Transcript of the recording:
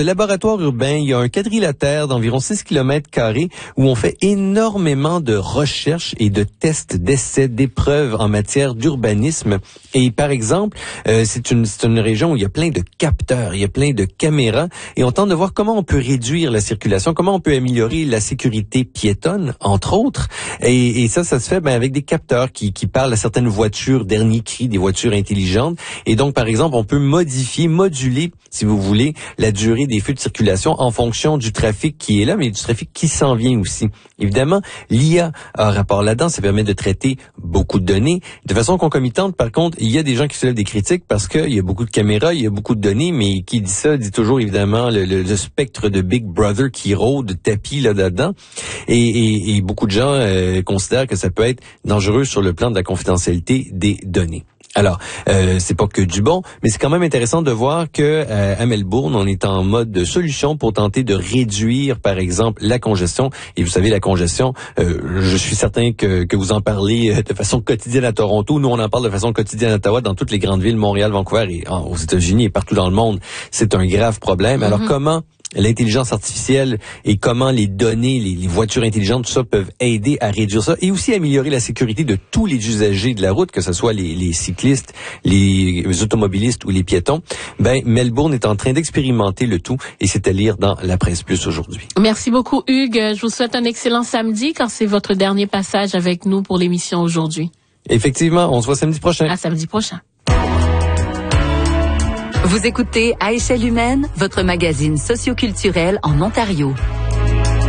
de laboratoire urbain. Il y a un quadrilatère d'environ 6 km² où on fait énormément de recherches et de tests, d'essais, d'épreuves en matière d'urbanisme. Et par exemple, c'est une région où il y a plein de capteurs, il y a plein de caméras et on tente de voir comment on peut réduire la circulation, comment on peut améliorer la sécurité piétonne, entre autres. Et ça se fait avec des capteurs qui parlent à certaines voitures dernier cri, des voitures intelligentes. Et donc, par exemple, on peut moduler, si vous voulez, la durée des feux de circulation en fonction du trafic qui est là, mais du trafic qui s'en vient aussi. Évidemment, l'IA a un rapport là-dedans, ça permet de traiter beaucoup de données. De façon concomitante, par contre, il y a des gens qui soulèvent des critiques parce qu'il y a beaucoup de caméras, il y a beaucoup de données, mais qui dit ça, dit toujours évidemment le spectre de Big Brother qui rôde tapis là-dedans. Et beaucoup de gens considèrent que ça peut être dangereux sur le plan de la confidentialité des données. Alors, c'est pas que du bon, mais c'est quand même intéressant de voir que à Melbourne, on est en mode de solution pour tenter de réduire, par exemple, la congestion. Et vous savez, la congestion, je suis certain que vous en parlez de façon quotidienne à Toronto. Nous, on en parle de façon quotidienne à Ottawa, dans toutes les grandes villes, Montréal, Vancouver et aux États-Unis et partout dans le monde. C'est un grave problème. Alors, comment l'intelligence artificielle et comment les données, les voitures intelligentes, tout ça peuvent aider à réduire ça et aussi améliorer la sécurité de tous les usagers de la route, que ce soit les cyclistes, les automobilistes ou les piétons. Melbourne est en train d'expérimenter le tout et c'est à lire dans la Presse Plus aujourd'hui. Merci beaucoup, Hugues. Je vous souhaite un excellent samedi quand c'est votre dernier passage avec nous pour l'émission aujourd'hui. Effectivement, on se voit samedi prochain. À samedi prochain. Vous écoutez À échelle humaine, votre magazine socioculturel en Ontario.